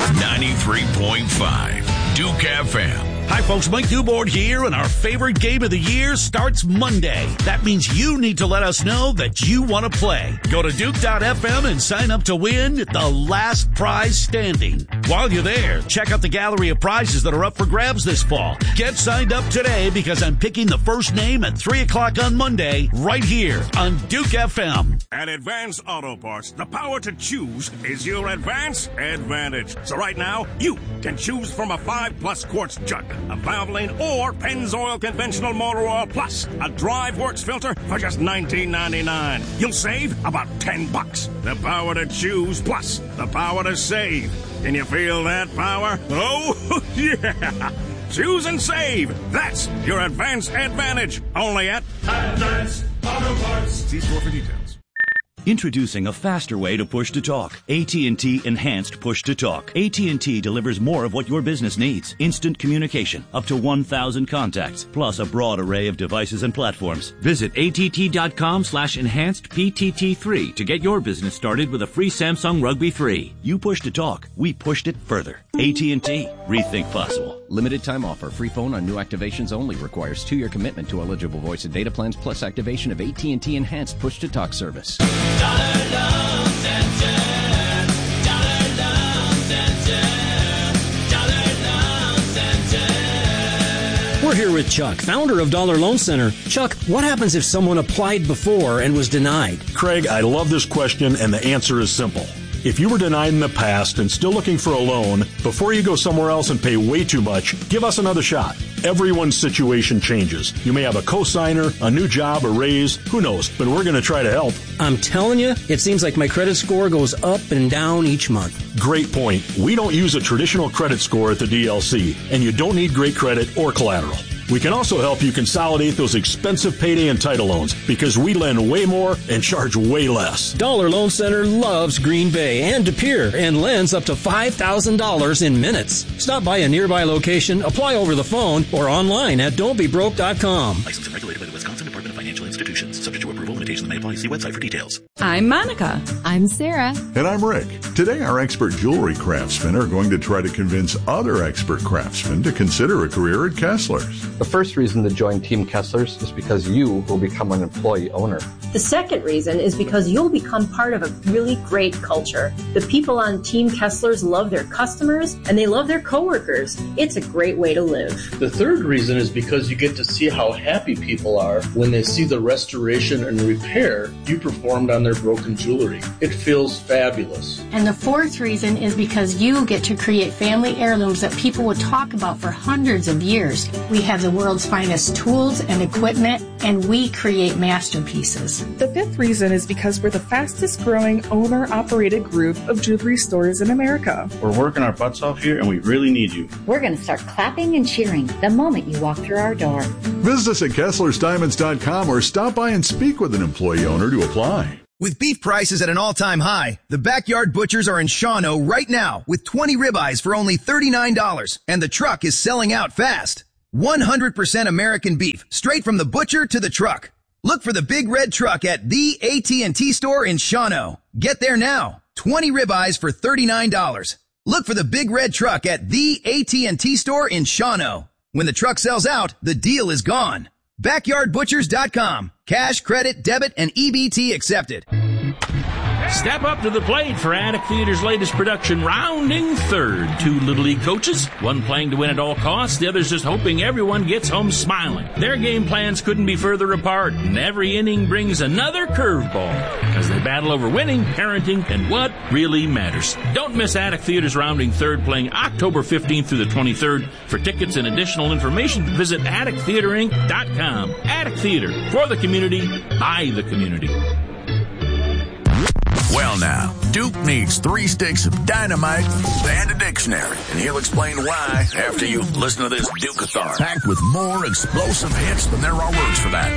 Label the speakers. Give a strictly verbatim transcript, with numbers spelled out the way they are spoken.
Speaker 1: ninety-three point five Duke F M.
Speaker 2: Hi, folks. Mike Newborn here, and our favorite game of the year starts Monday. That means you need to let us know that you want to play. Go to Duke dot F M and sign up to win the last prize standing. While you're there, check out the gallery of prizes that are up for grabs this fall. Get signed up today because I'm picking the first name at three o'clock on Monday right here on Duke F M.
Speaker 3: At Advance Auto Parts, the power to choose is your Advance Advantage. So right now, you can choose from a five plus quarts jug, a Valvoline or Pennzoil Conventional Motor Oil Plus, a DriveWorks filter for just nineteen ninety-nine. You'll save about ten bucks. The power to choose plus the power to save. Can you feel that power? Oh, yeah! Choose and save. That's your Advance Advantage. Only at Advance Auto Parts. See store for details.
Speaker 4: Introducing a faster way to push to talk. A T and T Enhanced Push to Talk. A T and T delivers more of what your business needs. Instant communication, up to one thousand contacts, plus a broad array of devices and platforms. Visit att.com slash enhanced PTT3 to get your business started with a free Samsung Rugby three. You push to talk, we pushed it further. A T and T. Rethink possible.
Speaker 5: Limited time offer. Free phone on new activations only. Requires two-year commitment to eligible voice and data plans plus activation of A T and T Enhanced Push to Talk service.
Speaker 6: Dollar loans and ten. Dollar loans and ten. Dollar loans and ten.
Speaker 7: We're here with Chuck, founder of Dollar Loan Center. Chuck, what happens if someone applied before and was denied?
Speaker 8: Craig, I love this question, and the answer is simple. If you were denied in the past and still looking for a loan, before you go somewhere else and pay way too much, give us another shot. Everyone's situation changes. You may have a cosigner, a new job, a raise, who knows, but we're going to try to help.
Speaker 7: I'm telling you, it seems like my credit score goes up and down each month.
Speaker 8: Great point. We don't use a traditional credit score at the D L C, and you don't need great credit or collateral. We can also help you consolidate those expensive payday and title loans because we lend way more and charge way less.
Speaker 7: Dollar Loan Center loves Green Bay and De Pere and lends up to five thousand dollars in minutes. Stop by a nearby location, apply over the phone, or online at don't be broke dot com.
Speaker 9: Licensed and regulated by the Wisconsin Department of Financial Institutions. Subject to approval, limitations may apply. See website for details.
Speaker 10: I'm Monica.
Speaker 11: I'm Sarah.
Speaker 12: And I'm Rick. Today, our expert jewelry craftsmen are going to try to convince other expert craftsmen to consider a career at Kessler's.
Speaker 13: The first reason to join Team Kessler's is because you will become an employee owner.
Speaker 14: The second reason is because you'll become part of a really great culture. The people on Team Kessler's love their customers and they love their coworkers. It's a great way to live.
Speaker 15: The third reason is because you get to see how happy people are when they see the restoration and repair you performed on their broken jewelry. It feels fabulous.
Speaker 16: And the fourth reason is because you get to create family heirlooms that people would talk about for hundreds of years. We have the world's finest tools and equipment, and we create masterpieces.
Speaker 17: The fifth reason is because we're the fastest growing owner-operated group of jewelry stores in America.
Speaker 18: We're working our butts off here, and we really need you.
Speaker 19: We're going to start clapping and cheering the moment you walk through our door.
Speaker 12: Visit us at Kessler's Diamonds dot com or stop by and speak with an employee owner to apply.
Speaker 20: With beef prices at an all-time high, the Backyard Butchers are in Shawano right now with twenty ribeyes for only thirty-nine dollars, and the truck is selling out fast. one hundred percent American beef, straight from the butcher to the truck. Look for the big red truck at the A T and T store in Shawano. Get there now. twenty ribeyes for thirty-nine dollars. Look for the big red truck at the A T and T store in Shawano. When the truck sells out, the deal is gone. Backyard Butchers dot com. Cash, credit, debit, and E B T accepted.
Speaker 21: Step up to the plate for Attic Theater's latest production, Rounding Third. Two Little League coaches, one playing to win at all costs, the other's just hoping everyone gets home smiling. Their game plans couldn't be further apart, and every inning brings another curveball as they battle over winning, parenting, and what really matters. Don't miss Attic Theater's Rounding Third, playing October fifteenth through the twenty-third. For tickets and additional information, visit attic theater inc dot com. Attic Theater, for the community, by the community.
Speaker 1: Well now, Duke needs three sticks of dynamite and a dictionary, and he'll explain why after you listen to this Duke-a-thon, packed with more explosive hits than there are words for that.